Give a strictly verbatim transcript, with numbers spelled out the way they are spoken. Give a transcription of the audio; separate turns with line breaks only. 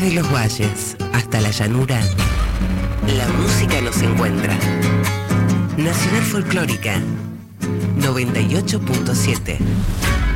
Desde los valles hasta la llanura, la música nos encuentra. Nacional Folclórica noventa y ocho punto siete.